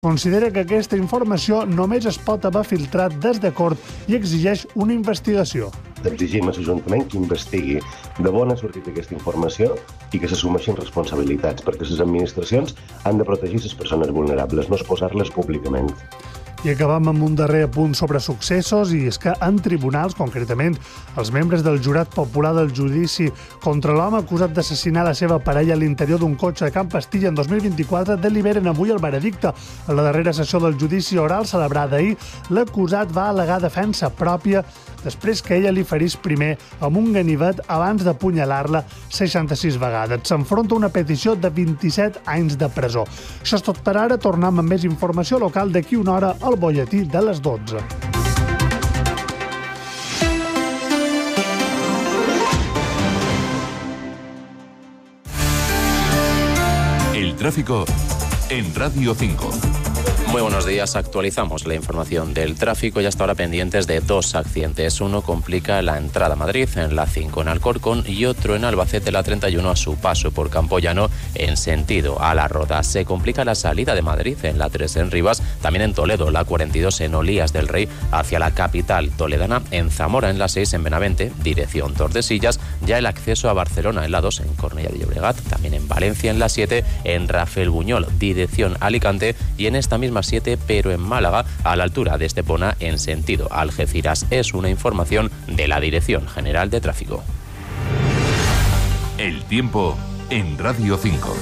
Considera que aquesta informació només es pot haver filtrat des de cort i exigeix una investigació. Exigim a l'Ajuntament que investigui de on ha sortit aquesta informació i que s'assumeixin responsabilitats, perquè les administracions han de protegir les persones vulnerables, no exposar-les públicament. I acabam amb un darrer apunt sobre successos, i és que en tribunals, concretament, els membres del jurat popular del judici contra l'home acusat d'assassinar la seva parella a l'interior d'un cotxe de Can Pastilla en 2024 deliberen avui el veredicte. En la darrera sessió del judici oral celebrada ahir, l'acusat va al·legar defensa pròpia després que ella li ferís primer amb un ganivet abans d'apunyalar-la 66 vegades. S'enfronta una petició de 27 anys de presó. Això és tot per ara. Tornem amb més informació local d'aquí una hora al butlletí de les 12. El tráfico en Radio 5. Muy buenos días, actualizamos la información del tráfico y hasta ahora pendientes de dos accidentes. Uno complica la entrada a Madrid en la 5 en Alcorcón y otro en Albacete, la 31 a su paso por Campoyano en sentido a La Roda. Se complica la salida de Madrid en la 3 en Rivas, también en Toledo, la 42 en Olías del Rey hacia la capital toledana, en Zamora en la 6 en Benavente, dirección Tordesillas, ya el acceso a Barcelona en la 2 en Cornellà de Llobregat, también en Valencia en la 7 en Rafael Buñol, dirección Alicante, y en esta misma 7, pero en Málaga, a la altura de Estepona, en sentido Algeciras. Es una información de la Dirección General de Tráfico. El tiempo en Radio 5.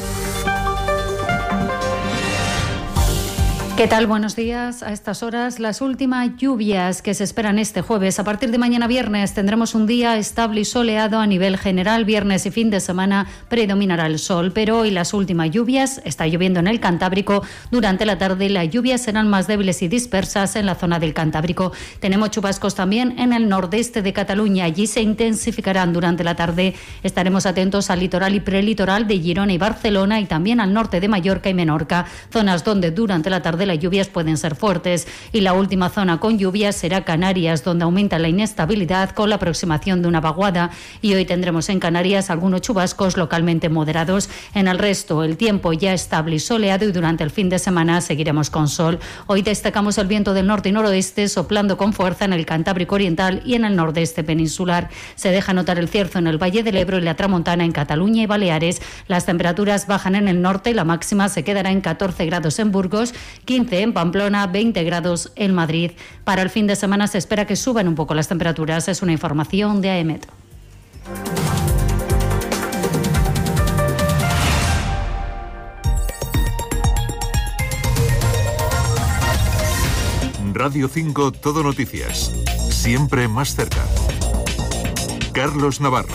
¿Qué tal? Buenos días. A estas horas, las últimas lluvias que se esperan este jueves. A partir de mañana viernes tendremos un día estable y soleado a nivel general. Viernes y fin de semana predominará el sol, pero hoy las últimas lluvias, está lloviendo en el Cantábrico. Durante la tarde las lluvias serán más débiles y dispersas en la zona del Cantábrico. Tenemos chubascos también en el nordeste de Cataluña. Allí se intensificarán durante la tarde. Estaremos atentos al litoral y prelitoral de Girona y Barcelona y también al norte de Mallorca y Menorca, zonas donde durante la tarde las lluvias pueden ser fuertes. Y la última zona con lluvias será Canarias, donde aumenta la inestabilidad con la aproximación de una vaguada. Y hoy tendremos en Canarias algunos chubascos localmente moderados. En el resto, el tiempo ya estable y soleado, y durante el fin de semana seguiremos con sol. Hoy destacamos el viento del norte y noroeste soplando con fuerza en el Cantábrico Oriental y en el nordeste peninsular. Se deja notar el cierzo en el Valle del Ebro y la Tramontana en Cataluña y Baleares. Las temperaturas bajan en el norte y la máxima se quedará en 14 grados en Burgos, 15 en Pamplona, 20 grados en Madrid. Para el fin de semana se espera que suban un poco las temperaturas. Es una información de AEMET. Radio 5 Todo Noticias. Siempre más cerca. Carlos Navarro.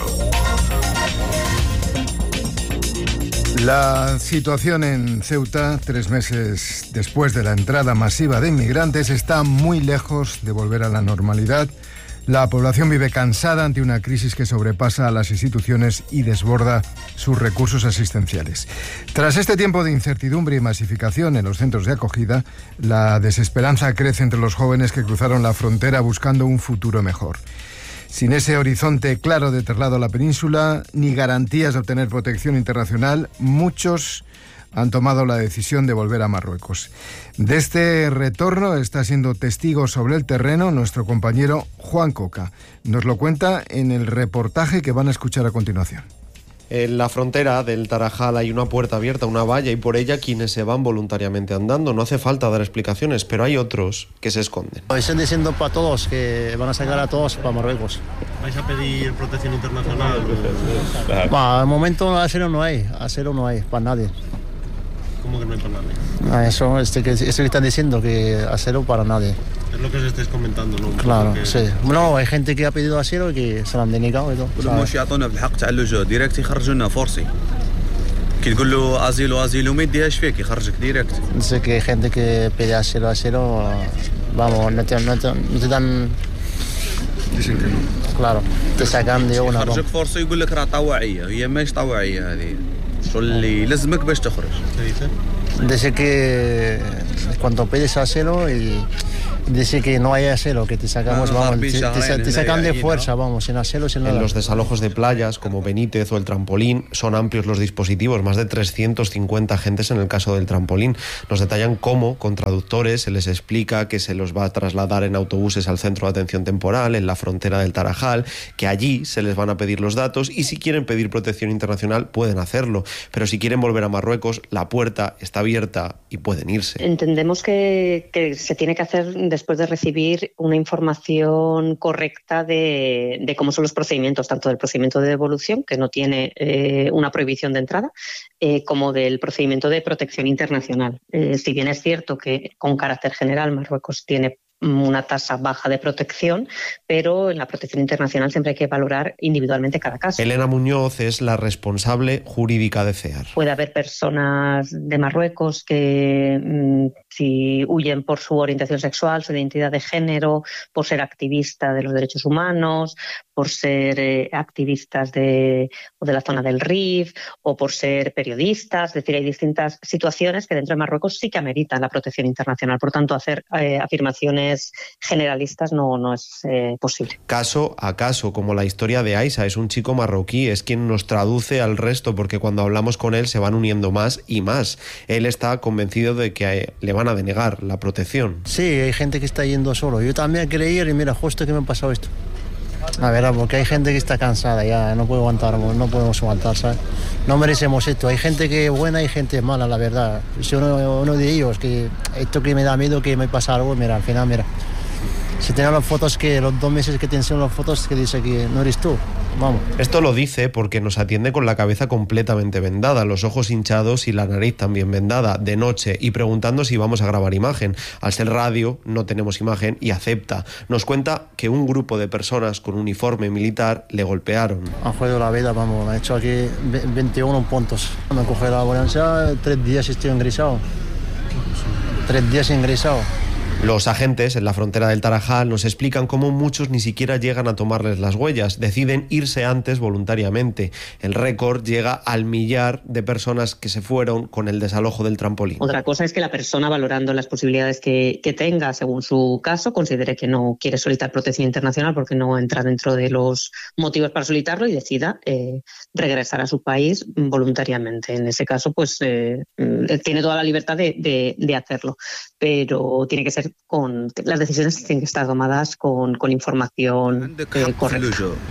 La situación en Ceuta, 3 meses después de la entrada masiva de inmigrantes, está muy lejos de volver a la normalidad. La población vive cansada ante una crisis que sobrepasa a las instituciones y desborda sus recursos asistenciales. Tras este tiempo de incertidumbre y masificación en los centros de acogida, la desesperanza crece entre los jóvenes que cruzaron la frontera buscando un futuro mejor. Sin ese horizonte claro de traslado a la península, ni garantías de obtener protección internacional, muchos han tomado la decisión de volver a Marruecos. De este retorno está siendo testigo sobre el terreno nuestro compañero Juan Coca. Nos lo cuenta en el reportaje que van a escuchar a continuación. En la frontera del Tarajal hay una puerta abierta, una valla, y por ella quienes se van voluntariamente andando. No hace falta dar explicaciones, pero hay otros que se esconden. Están diciendo para todos que van a sacar a todos para Marruecos. ¿Vais a pedir protección internacional? Al momento a cero no hay, para nadie. ¿Cómo que no hay para nadie? Eso que están diciendo, que a cero para nadie. Es lo que os estáis comentando, ¿no? Claro, sí. No, hay gente que ha pedido asilo y que se lo han denegado y todo. مش يعطونا بالحق تاع اللجوء ديريكت يخرجونا فورسي. كي تقول له ازيلو ما يديهاش فيك يخرجك ديريكت. Dice que hay gente que pide asilo, vamos, no te dan. Dicen que no. Claro, te sacan de una. يخرجك فورسي يقول لك راه طوعيه، هي ماهيش طوعيه هذه. شو اللي لازمك باش تخرج. Dice que cuando pides asilo y Dice que no hay acero, que te sacamos, vamos, te sacan de fuerza, vamos, sin acero, sin nada. En los desalojos de playas, como Benítez o el Trampolín, son amplios los dispositivos, más de 350 agentes en el caso del Trampolín. Nos detallan cómo, con traductores, se les explica que se los va a trasladar en autobuses al centro de atención temporal, en la frontera del Tarajal, que allí se les van a pedir los datos y si quieren pedir protección internacional pueden hacerlo. Pero si quieren volver a Marruecos, la puerta está abierta y pueden irse. Entendemos que se tiene que hacer después de recibir una información correcta de cómo son los procedimientos, tanto del procedimiento de devolución, que no tiene una prohibición de entrada, como del procedimiento de protección internacional. Si bien es cierto que con carácter general Marruecos tiene una tasa baja de protección, pero en la protección internacional siempre hay que valorar individualmente cada caso. Elena Muñoz es la responsable jurídica de CEAR. Puede haber personas de Marruecos que si huyen por su orientación sexual, su identidad de género, por ser activista de los derechos humanos, por ser activistas de la zona del Rif o por ser periodistas. Es decir, hay distintas situaciones que dentro de Marruecos sí que ameritan la protección internacional. Por tanto, hacer afirmaciones generalistas no es posible. Caso a caso, como la historia de Aisa, es un chico marroquí, es quien nos traduce al resto, porque cuando hablamos con él se van uniendo más y más. Él está convencido de que le van a denegar la protección. Sí, hay gente que está yendo solo. Yo también quería ir y mira, justo que me ha pasado esto. A ver, porque hay gente que está cansada, ya no puede aguantar, no podemos aguantar, ¿sabes? No merecemos esto. Hay gente que es buena y gente mala, la verdad. Soy uno de ellos, que esto que me da miedo que me pasa algo, mira, al final, mira. Si tengo las fotos, que los 2 meses que te enseño las fotos, que dice que no eres tú, vamos. Esto lo dice porque nos atiende con la cabeza completamente vendada, los ojos hinchados y la nariz también vendada, de noche, y preguntando si vamos a grabar imagen. Al ser radio, no tenemos imagen y acepta. Nos cuenta que un grupo de personas con uniforme militar le golpearon. Han jodido la vida, vamos, me ha hecho aquí 21 puntos. Me coge la ambulancia, 3 días estoy ingresado. 3 días ingresado. Los agentes en la frontera del Tarajal nos explican cómo muchos ni siquiera llegan a tomarles las huellas, deciden irse antes voluntariamente. El récord llega al 1.000.000 de personas que se fueron con el desalojo del Trampolín. Otra cosa es que la persona, valorando las posibilidades que tenga según su caso, considere que no quiere solicitar protección internacional porque no entra dentro de los motivos para solicitarlo y decida regresar a su país voluntariamente. En ese caso, pues tiene toda la libertad de hacerlo, pero tiene que ser las decisiones tienen que estar tomadas con información correcta.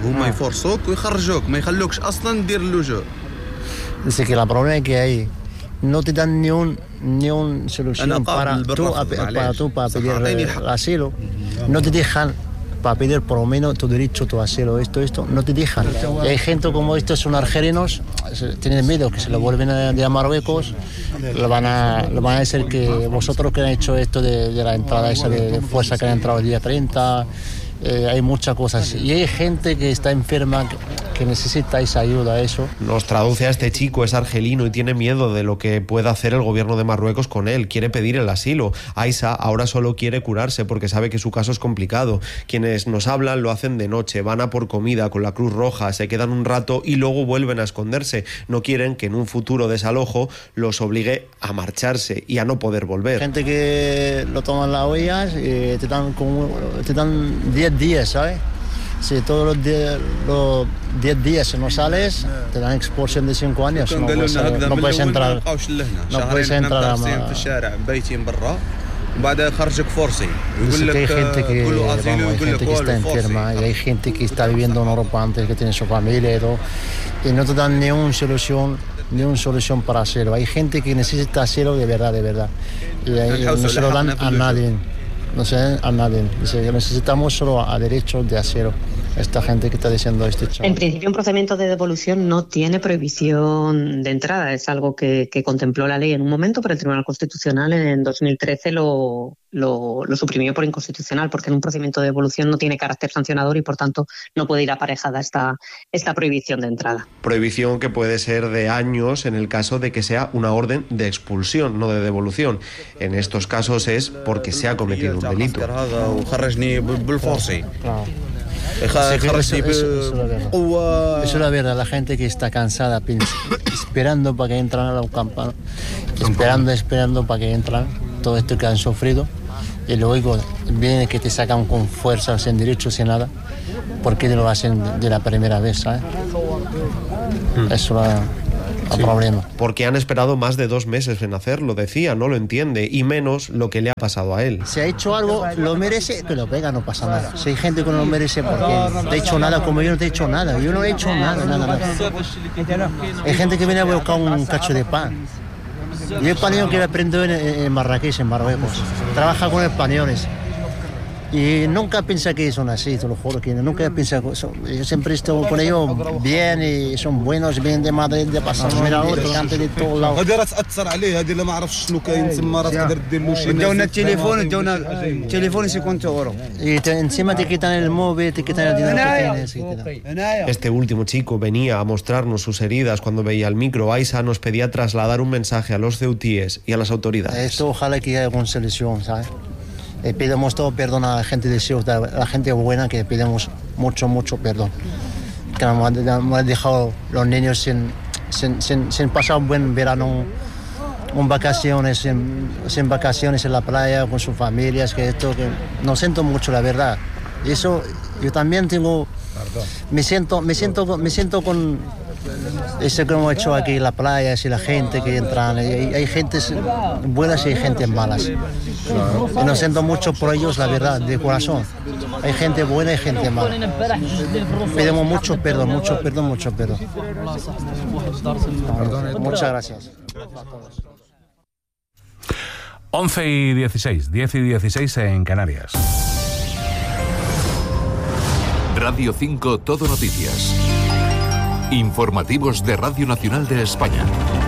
Dice que el problema es que ahí no te dan ni un solución para pedir el asilo. No te dejan para pedir por lo menos tu derecho, tu asilo, esto, no te dejan. Y hay gente como estos, son argelinos, tienen miedo que se lo vuelven a Marruecos, lo van a decir que vosotros que han hecho esto de la entrada esa de fuerza que han entrado el día 30, hay muchas cosas. Y hay gente que está enferma, que necesita esa ayuda, eso. Nos traduce a este chico, es argelino y tiene miedo de lo que pueda hacer el gobierno de Marruecos con él. Quiere pedir el asilo. Aisa ahora solo quiere curarse porque sabe que su caso es complicado. Quienes nos hablan lo hacen de noche, van a por comida con la Cruz Roja, se quedan un rato y luego vuelven a esconderse. No quieren que en un futuro desalojo los obligue a marcharse y a no poder volver. Gente que lo toman las huellas y te dan 10 días, ¿sabes? Si todos los 10 días no sales, te dan expulsión de 5 años. No puedes entrar. No puedes entrar a Dice que hay gente que está enferma y hay gente que está viviendo en Europa antes, que tiene su familia y todo, y no te dan ni una solución para asilo. Hay gente que necesita asilo de verdad. Y no se lo dan a nadie. No sé, a nadie. Dice, necesitamos solo a derechos de asilo. Esta gente que está diciendo esto. En principio, un procedimiento de devolución no tiene prohibición de entrada. Es algo que contempló la ley en un momento, pero el Tribunal Constitucional en 2013 lo suprimió por inconstitucional, porque en un procedimiento de devolución no tiene carácter sancionador y, por tanto, no puede ir aparejada esta prohibición de entrada. Prohibición que puede ser de años en el caso de que sea una orden de expulsión, no de devolución. En estos casos es porque se ha cometido un delito. Eso es la verdad, la gente que está cansada esperando para que entran a la campana, esperando para que entran todo esto que han sufrido, y luego viene que te sacan con fuerza, sin derecho, sin nada, porque lo hacen de la primera vez, ¿sabes? Eso es el problema. Porque han esperado más de 2 meses en hacerlo, decía, no lo entiende, y menos lo que le ha pasado a él. Si ha hecho algo, lo merece, que lo pega, no pasa nada. Si hay gente que no lo merece porque te he hecho nada, como yo no te he hecho nada, yo no he hecho nada. Hay gente que viene a buscar un cacho de pan. Yo español que aprendo en Marrakech, en Marruecos. Trabaja con españoles. Y nunca piensa que son así, te lo juro, que nunca piensa que son. Yo siempre estoy con ellos bien y son buenos, bien de Madrid, de pasar mira otro, antes de todos lados. teléfono y 50 euros. Y encima te quitan el móvil, te quitan el dinero que tienes. Este último chico venía a mostrarnos sus heridas cuando veía el micro. Aisa nos pedía trasladar un mensaje a los ceutíes y a las autoridades. Esto ojalá que haya alguna solución, ¿sabes? Pedimos todo perdón a la gente de Ceuta, a la gente buena, que pedimos mucho perdón. Que nos han dejado los niños sin pasar un buen verano, sin vacaciones en la playa con sus familias, que no siento mucho, la verdad. Y eso yo también tengo, me siento con eso que hemos hecho aquí en la playa, y la gente que entran, hay gente buenas y hay gente malas. Y nos siento mucho por ellos, la verdad, de corazón. Hay gente buena y gente mala. Pedimos mucho perdón. Muchas gracias. 11:16, 10:16 en Canarias. Radio 5 Todo Noticias. Informativos de Radio Nacional de España.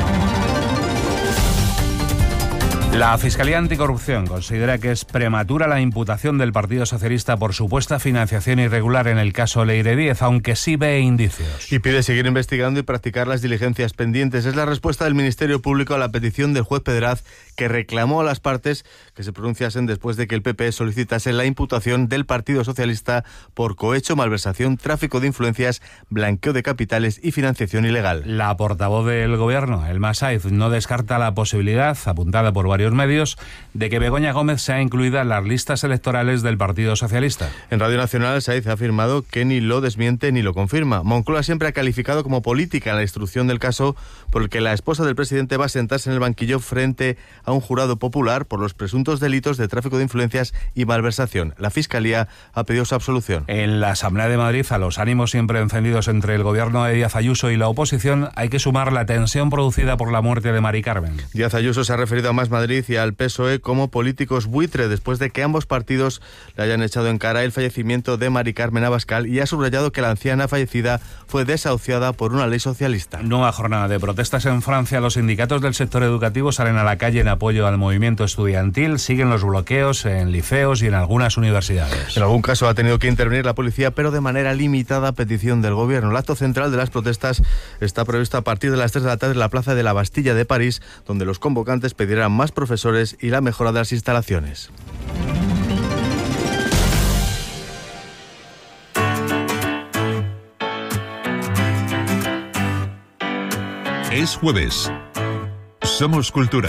La Fiscalía Anticorrupción considera que es prematura la imputación del Partido Socialista por supuesta financiación irregular en el caso Leire Díez, aunque sí ve indicios. Y pide seguir investigando y practicar las diligencias pendientes. Es la respuesta del Ministerio Público a la petición del juez Pedraz, que reclamó a las partes que se pronunciasen después de que el PP solicitase la imputación del Partido Socialista por cohecho, malversación, tráfico de influencias, blanqueo de capitales y financiación ilegal. La portavoz del Gobierno, Elma Saiz, no descarta la posibilidad, apuntada por varios medios, de que Begoña Gómez sea incluida en las listas electorales del Partido Socialista. En Radio Nacional, Saiz ha afirmado que ni lo desmiente ni lo confirma. Moncloa siempre ha calificado como política la instrucción del caso por el que la esposa del presidente va a sentarse en el banquillo frente a un jurado popular por los presuntos delitos de tráfico de influencias y malversación. La Fiscalía ha pedido su absolución. En la Asamblea de Madrid, a los ánimos siempre encendidos entre el gobierno de Díaz Ayuso y la oposición, hay que sumar la tensión producida por la muerte de Mari Carmen. Díaz Ayuso se ha referido a Más Madrid y al PSOE como políticos buitre después de que ambos partidos le hayan echado en cara el fallecimiento de Mari Carmen Abascal, y ha subrayado que la anciana fallecida fue desahuciada por una ley socialista. Nueva jornada de protestas en Francia. Los sindicatos del sector educativo salen a la calle en apoyo al movimiento estudiantil. Siguen los bloqueos en liceos y en algunas universidades. En algún caso ha tenido que intervenir la policía, pero de manera limitada a petición del gobierno. El acto central de las protestas está previsto a partir de las 3 de la tarde en la Plaza de la Bastilla de París, donde los convocantes pedirán más profesores y la mejora de las instalaciones. Es jueves. Somos Cultura.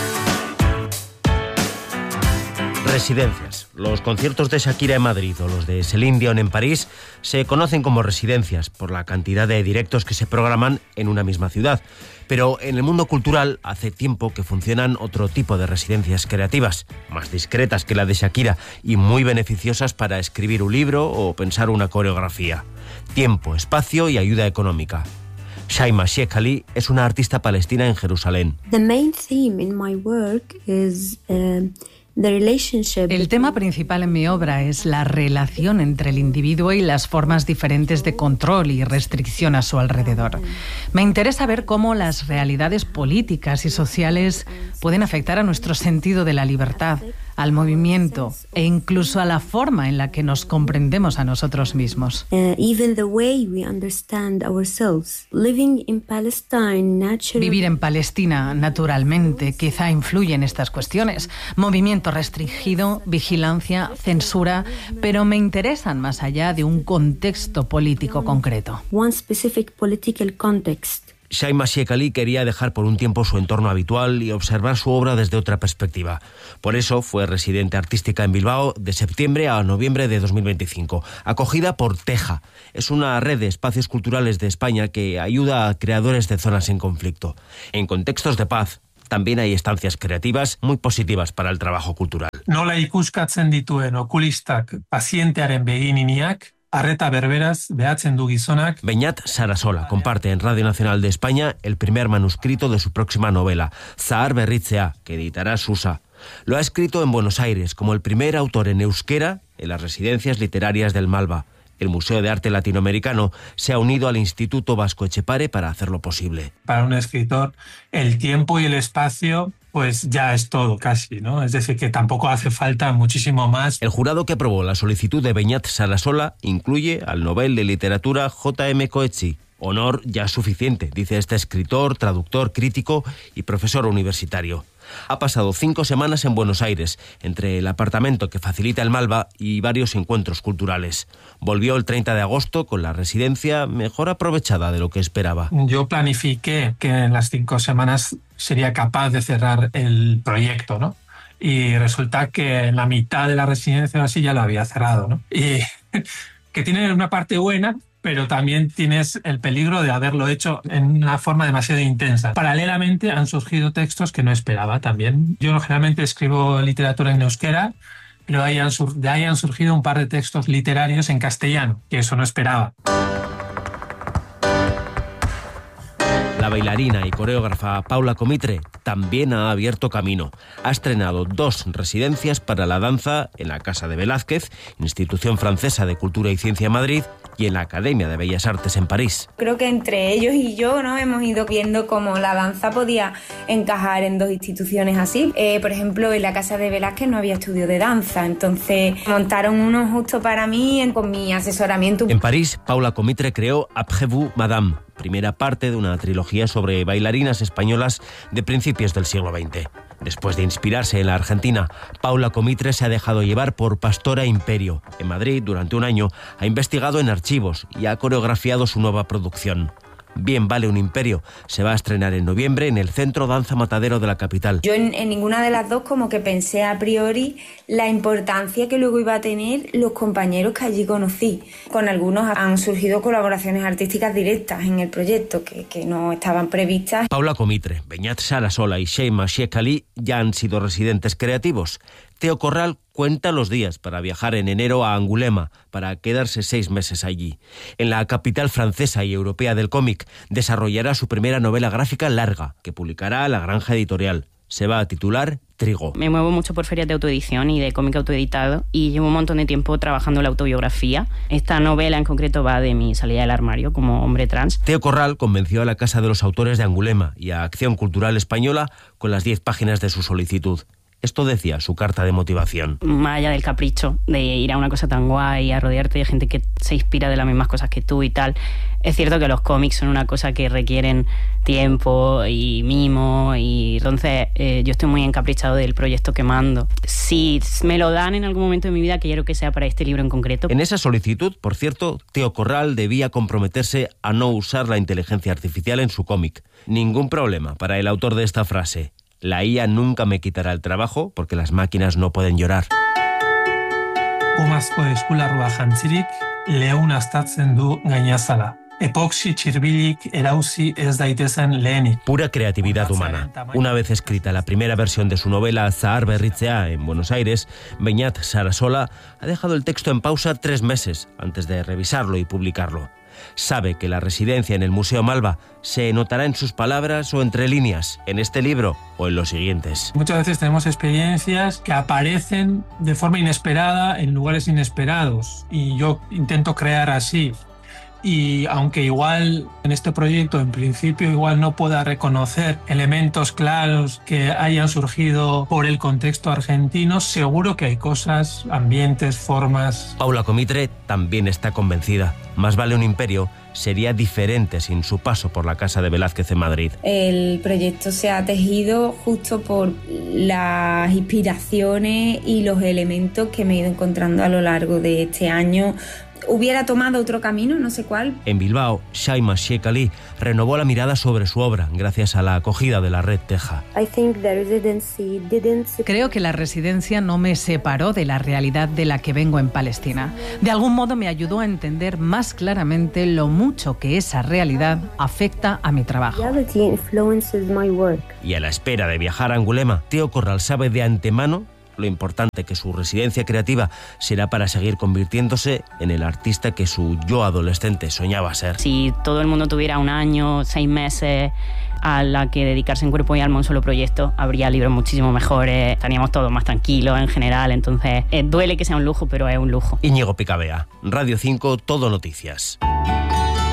Residencias. Los conciertos de Shakira en Madrid o los de Céline Dion en París se conocen como residencias por la cantidad de directos que se programan en una misma ciudad. Pero en el mundo cultural hace tiempo que funcionan otro tipo de residencias creativas, más discretas que la de Shakira y muy beneficiosas para escribir un libro o pensar una coreografía. Tiempo, espacio y ayuda económica. Shaima Sheikh Ali es una artista palestina en Jerusalén. The main theme in my work is el tema principal en mi obra es la relación entre el individuo y las formas diferentes de control y restricción a su alrededor. Me interesa ver cómo las realidades políticas y sociales pueden afectar a nuestro sentido de la libertad, al movimiento e incluso a la forma en la que nos comprendemos a nosotros mismos. Vivir en Palestina, naturalmente, quizá influye en estas cuestiones. Movimiento restringido, vigilancia, censura, pero me interesan más allá de un contexto político concreto. One specific political context. Shaima Sheikh Ali quería dejar por un tiempo su entorno habitual y observar su obra desde otra perspectiva. Por eso fue residente artística en Bilbao de septiembre a noviembre de 2025, acogida por Teja. Es una red de espacios culturales de España que ayuda a creadores de zonas en conflicto. En contextos de paz, también hay estancias creativas muy positivas para el trabajo cultural. Nola ikuskatzen dituen okulistak pazientearen beginiak, arreta berberaz behatzen du gizonak. Beñat Sarasola comparte en Radio Nacional de España el primer manuscrito de su próxima novela, Zahar Berritzea, que editará Susa. Lo ha escrito en Buenos Aires como el primer autor en euskera en las residencias literarias del Malva. El Museo de Arte Latinoamericano se ha unido al Instituto Vasco Etxepare para hacerlo posible. Para un escritor, el tiempo y el espacio pues ya es todo casi, ¿no? Es decir, que tampoco hace falta muchísimo más. El jurado que aprobó la solicitud de Beñat Sarasola incluye al Nobel de Literatura J.M. Coetzee. Honor ya suficiente, dice este escritor, traductor, crítico y profesor universitario. Ha pasado 5 semanas en Buenos Aires, entre el apartamento que facilita el Malva y varios encuentros culturales. Volvió el 30 de agosto con la residencia mejor aprovechada de lo que esperaba. Yo planifiqué que en las 5 semanas sería capaz de cerrar el proyecto, ¿no? Y resulta que en la mitad de la residencia así ya lo había cerrado, ¿no? Y que tiene una parte buena, pero también tienes el peligro de haberlo hecho en una forma demasiado intensa. Paralelamente han surgido textos que no esperaba también. Yo generalmente escribo literatura en euskera, pero de ahí han surgido un par de textos literarios en castellano, que eso no esperaba. La bailarina y coreógrafa Paula Comitre también ha abierto camino. Ha estrenado 2 residencias para la danza en la Casa de Velázquez, Institución Francesa de Cultura y Ciencia en Madrid, y en la Academia de Bellas Artes en París. Creo que entre ellos y yo, ¿no?, hemos ido viendo cómo la danza podía encajar en 2 instituciones así. Por ejemplo, en la Casa de Velázquez no había estudio de danza, entonces montaron uno justo para mí con mi asesoramiento. En París, Paula Comitre creó Après vous, Madame, primera parte de una trilogía sobre bailarinas españolas de principios del siglo XX. Después de inspirarse en la Argentina, Paula Comitre se ha dejado llevar por Pastora Imperio. En Madrid, durante un año, ha investigado en archivos y ha coreografiado su nueva producción. Bien vale un imperio se va a estrenar en noviembre en el Centro Danza Matadero de la capital. Yo en ninguna de las dos como que pensé a priori la importancia que luego iba a tener los compañeros que allí conocí. Con algunos han surgido colaboraciones artísticas directas en el proyecto que no estaban previstas. Paula Comitre, Beñat Sarasola y Shaima Sheikh Ali ya han sido residentes creativos. Teo Corral cuenta los días para viajar en enero a Angulema, para quedarse 6 meses allí. En la capital francesa y europea del cómic desarrollará su primera novela gráfica larga, que publicará La Granja Editorial. Se va a titular Trigo. Me muevo mucho por ferias de autoedición y de cómic autoeditado y llevo un montón de tiempo trabajando la autobiografía. Esta novela en concreto va de mi salida del armario como hombre trans. Teo Corral convenció a la Casa de los Autores de Angulema y a Acción Cultural Española con las 10 páginas de su solicitud. Esto decía su carta de motivación. Más allá del capricho de ir a una cosa tan guay, a rodearte de gente que se inspira de las mismas cosas que tú y tal, es cierto que los cómics son una cosa que requieren tiempo y mimo y entonces yo estoy muy encaprichado del proyecto que mando. Si me lo dan en algún momento de mi vida, quiero que sea para este libro en concreto. En esa solicitud, por cierto, Teo Corral debía comprometerse a no usar la inteligencia artificial en su cómic. Ningún problema para el autor de esta frase. La IA nunca me quitará el trabajo porque las máquinas no pueden llorar. Umazko eskularrua jantzirik, leun astatzen du gainazala. Epoxi txirbilik erauzi ez daitezen lehenik. Pura creatividad humana. Una vez escrita la primera versión de su novela Zahar Berritzea en Buenos Aires, Beñat Sarasola ha dejado el texto en pausa 3 meses antes de revisarlo y publicarlo. Sabe que la residencia en el Museo Malva se notará en sus palabras o entre líneas, en este libro o en los siguientes. Muchas veces tenemos experiencias que aparecen de forma inesperada en lugares inesperados y yo intento crear así. Y aunque igual en este proyecto en principio igual no pueda reconocer elementos claros que hayan surgido por el contexto argentino, seguro que hay cosas, ambientes, formas. Paula Comitre también está convencida. Más vale un imperio sería diferente sin su paso por la Casa de Velázquez en Madrid. El proyecto se ha tejido justo por las inspiraciones y los elementos que me he ido encontrando a lo largo de este año hubiera tomado otro camino, no sé cuál. En Bilbao, Shaima Sheikh Ali renovó la mirada sobre su obra gracias a la acogida de la red Teja. Creo que la residencia no me separó de la realidad de la que vengo en Palestina. De algún modo me ayudó a entender más claramente lo mucho que esa realidad afecta a mi trabajo. Y a la espera de viajar a Angulema, Teo Corral sabe de antemano lo importante que su residencia creativa será para seguir convirtiéndose en el artista que su yo adolescente soñaba ser. Si todo el mundo tuviera 1 año, 6 meses a la que dedicarse en cuerpo y alma a un solo proyecto, habría libros muchísimo mejores, estaríamos todos más tranquilos en general, entonces duele que sea un lujo, pero es un lujo. Íñigo Picabea, Radio 5, Todo Noticias.